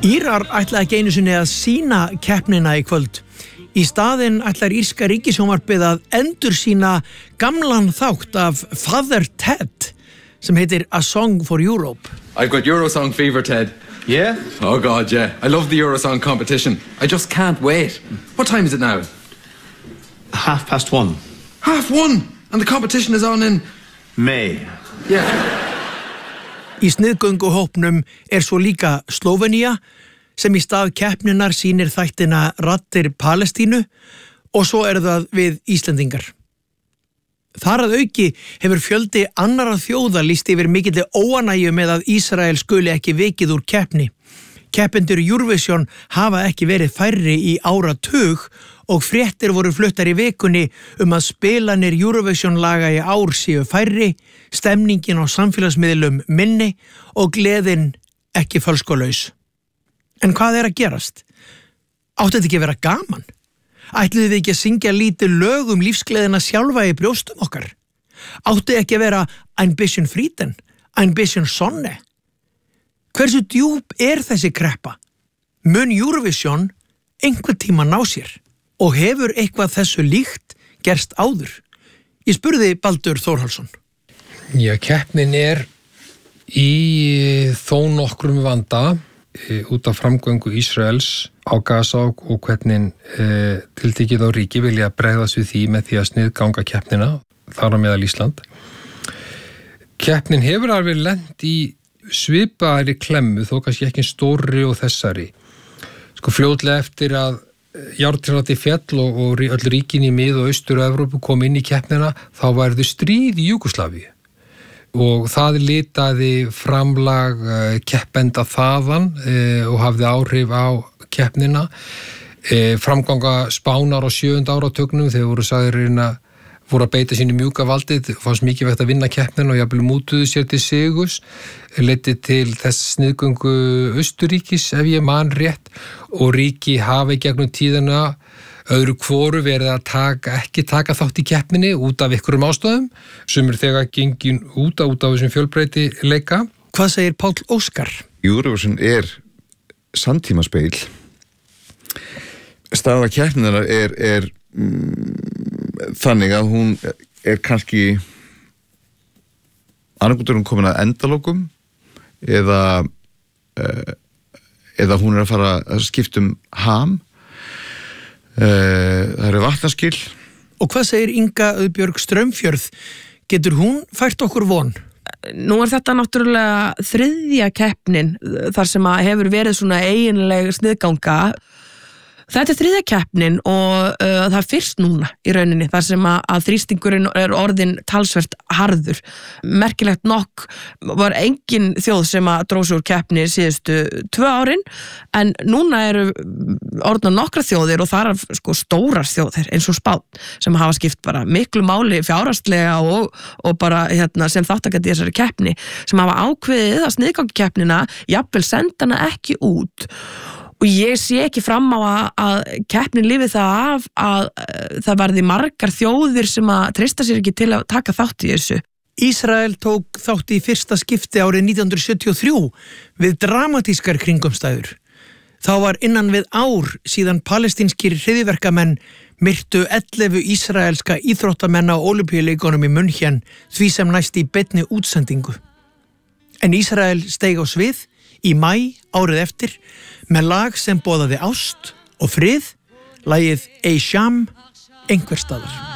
Írar ætla ekki einu sinni að sýna keppnina í kvöld. Í staðinn ætlar írska ríkissjónvarpið að endursýna gamlan þátt af Father Ted sem heitir A Song for Europe. I've got Eurosong fever, Ted. Yeah? Oh God, yeah. I love the Eurosong competition. I just can't wait. What time is it now? 1:30. 1:30? And the competition is on in... May. Yeah. Í sniðgönguhópnum svo líka Slóvenía sem í stað keppninar sýnir þættina Raddir Palestínu og svo það við Íslendingar. Þar að auki hefur fjöldi annarra þjóða lýst yfir mikilli óánægju með að Ísrael skuli ekki vikið úr keppni. Keppendur Eurovision hafa ekki verið færri í áratug og fréttir voru fluttar í vikunni að spilanir Eurovision laga í ár séu færri, stemningin á samfélagsmiðlum minni og gleðin ekki fölskolaus. En hvað að gerast? Átti þetta ekki að vera gaman? Ætluðu þið ekki að syngja lítið lög lífsgleðina sjálfa í brjóstum okkar? Átti ekki að vera ein bisschen Frieden, ein bisschen Sonne? Hversu djúp þessi kreppa? Mun Eurovision einhvern tíma ná sér? Og hefur eitthvað þessu líkt gerst áður? Ég spurði Baldur Þórhallsson. Já, keppnin í þó nokkrum vanda út af framgöngu Ísraels á Gaza og hvernig tiltekið á ríki vilja bregðast við því með því að sniðganga keppnina, þar á meðal Ísland. Keppnin hefur alveg lent í svipaðri klemmu, þó kannski ekki stórri og þessari. Fljótlega eftir að járntrati fjall og öll ríkin í mið- og austur-Evrópu kom inn í keppnina, þá var þau stríð í Júgóslavíu. Og það litaði framlag keppenda þaðan og hafði áhrif á keppnina. Framganga Spánar á 7. áratugnum, þegar voru sagðir voru að beita sínu mjúka valdið, fannst mikið vegt að vinna keppnina og jafnvel mútuðu sér til sigurs, leiddi til þess sniðgöngu Austurríkis, ef ég man rétt, og ríki hafi gegnum tíðina öðru hvoru verið að ekki taka þátt í keppninni út af einhverjum ástæðum, sem þegar gengin út af þessum fjölbreytileika. Hvað segir Páll Óskar? Eurovision samtímaspeil. Staða keppninnar þannig að hún kannski annarkvöldur komin að endalokum eða hún að fara að skipta ham. Það eru vatnaskil. Og hvað segir Inga Auðbjörg Straumfjörð? Getur hún fært okkur von? Nú þetta náttúrulega þriðja keppnin þar sem að hefur verið svona eiginleg sniðganga. Þetta þriðja keppnin og það fyrst núna í rauninni þar sem að þrýstingurinn orðin talsvert harður. Merkilegt nokk var engin þjóð sem að dró sig úr keppni síðustu 2 árin, en núna eru orðna nokkra þjóðir og þar stórar þjóðir eins og Spánn sem hafa skipt bara miklu máli fjárhagslega og bara sem þátttakandi í þessari keppni sem hafa ákveðið að sniðganga keppnina, jafnvel senda hana ekki út. Og ég sé ekki fram á að keppnin lifi það af að það verði margar þjóðir sem að treysta sér ekki til að taka þátt í þessu. Ísrael tók þátt í fyrsta skipti árið 1973 við dramatískar kringumstæður. Þá var innan við ár síðan palestínskir hryðjuverkamenn myrtu 11 ísraelska íþróttamenn á Ólympíuleikunum í München, því sem næst í beinni útsendingu. En Ísrael steig á svið í maí árið eftir með lag sem boðaði ást og frið, lagið Ei Sham, einhvers staðar.